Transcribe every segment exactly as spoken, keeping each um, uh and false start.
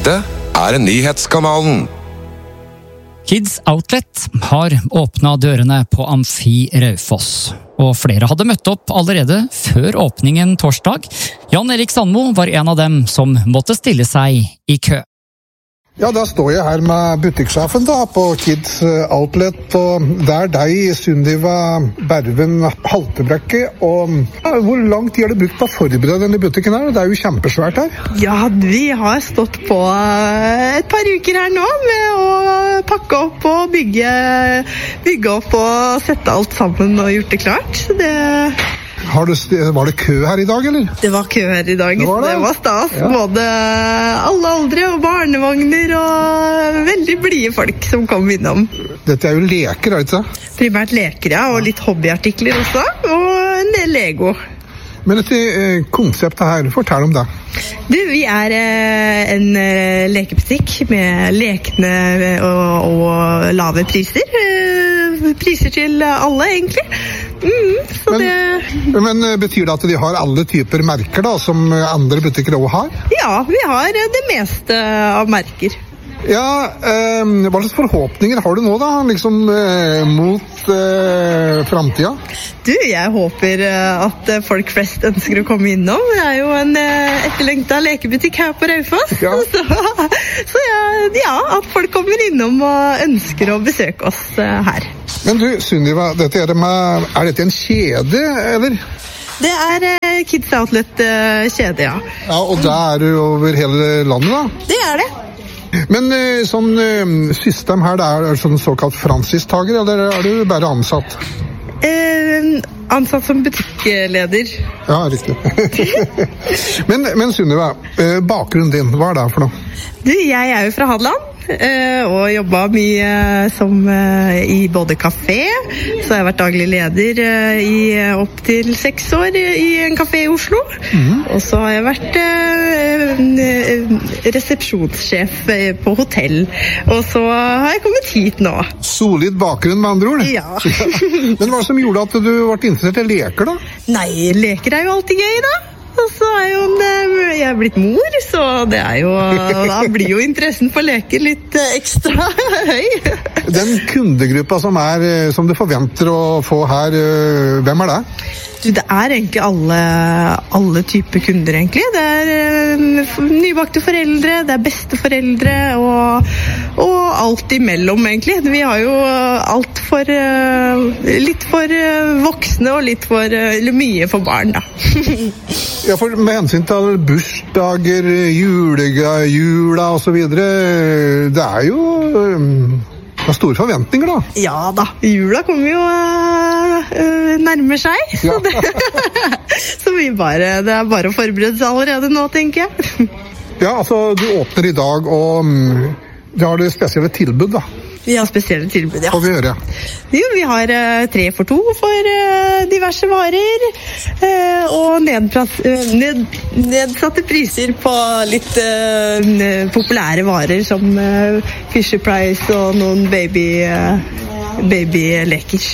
Dette er Nyhetskanalen. Kids Outlet har åpnet dørene på Amfi Raufoss, og flere hadde møtt opp allerede før åpningen torsdag. Jan Erik Sandmo var en av dem som måtte stille seg i kø. Ja, da står jeg her med butikksjefen da, på Kids Outlet, og det er deg, Sunniva Berven Haltebrekke, og ja, hvor lang tid har du brukt på å forberede denne butikken her? Det er jo kjempesvært her. Ja, vi har stått på et par uker her nå med å pakke opp og bygge, bygge opp og sette alt sammen og gjort det klart. Det... Har du, var det kø her i dag, eller? Det var kø her i dag. Det var, det. Det var stas. Ja. Både alle aldre og barnevogner og veldig blide folk som kom innom. Dette er jo leker, er det ikke? Primært leker, ja, og litt hobbyartikler også, og en del Lego. Men dette eh, konseptet her, fortell om det. Du, vi er eh, en eh, lekebutikk med lekne og, og lave priser. Eh, priser til alle, egentlig. Mm, så men, det... men betyr det at de har alle typer merker da, som andre butikker også har? Ja, vi har det meste av merker. Ja, eh, hva slags forhåpninger har du nå da, liksom eh, mot eh, fremtiden? Du, jeg håper at folk flest ønsker å komme innom. Det er jo en eh, etterlengtet lekebutikk her på Raufoss. Ja. Så, så ja, ja, at folk kommer innom og ønsker å besøke oss eh, her. Men du, Sunniva, dette er, det med, er dette en kjede, eller? Det er eh, Kids Outlet eh, kjede, ja. Ja, og da er du over hele landet da? Det er det. Men sånn system her, det er sånn såkalt franchistager, eller er du bare ansatt? Eh, ansatt som butikkleder. Ja, riktig. men, men Sunniva, bakgrunnen din, hva er det for noe? Du, jeg er jo fra Hadeland. Og jobbet mye som i både kafé, så har jeg vært daglig leder i opp til seks år i en kafé i Oslo. Mm. Og så har jeg vært resepsjonssjef på hotell, og så har jeg kommet hit nå. Solid bakgrunn med andre ord. Ja. Men hva som gjorde at du ble interessert i leker da? Nei, leker er jo alltid gøy da. Og så er jo jeg er blitt mor, så det er jo, da blir jo interessen for leker litt ekstra høy. Den kundegruppa som, er, som du forventer å få her, hvem er det? Du, det er egentlig alle, alle typer kunder egentlig. Det er uh, nybakte foreldre, det er besteforeldre og, og alt imellom egentlig. Vi har jo alt for, uh, litt for uh, voksne og litt for, uh, eller mye for barn da. Ja, for med hensyn til bursdager, julega, jula og så videre, det er jo um, det er store forventninger da. Ja da, jula kommer jo uh, nærmer seg, så, ja. det, så vi bare, det er bare å forberede seg allerede nå, tenker jeg. Ja, altså du åpner i dag og um, det har det spesielle tilbud da. Vi har spesielle tilbud, ja. Hva vi gjør, ja? Jo, vi har uh, tre for to for uh, diverse varer, uh, og nedpras, uh, ned, nedsatte priser på litt uh, populære varer som uh, Fisher Price og noen baby, uh, babyleker.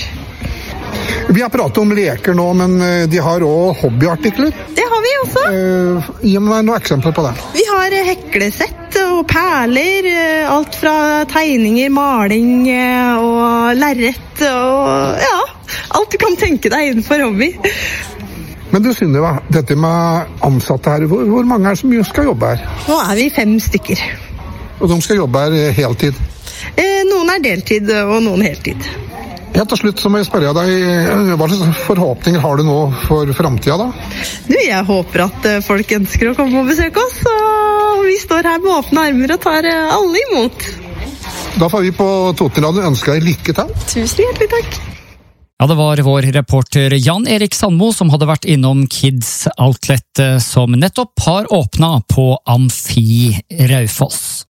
Vi har pratet om leker nå, men de har også hobbyartikler. Det har vi også. Uh, gi meg noen eksempler på det. Vi har heklesett og perler, alt fra tegninger, maling og lerret og ja, alt du kan tenke deg innenfor hobby. Men du Sunniva, dette med ansatte her, hvor, hvor mange er det som skal jobbe her? Nå er vi fem stykker. Og de skal jobbe her heltid? Eh, noen er deltid og noen heltid. Helt til slutt så må jeg spørre deg, hva slags forhåpninger har du nå for fremtiden da? Du, jeg håper at folk ønsker å komme og besøke oss, og vi står her med åpne armer og tar alle imot. Da får vi på Totenradio ønske deg lykke til. Tusen hjertelig takk. Ja, det var vår reporter Jan Erik Sandmo som hadde vært innom Kids Outlet som nettopp har åpnet på Amfi Raufoss.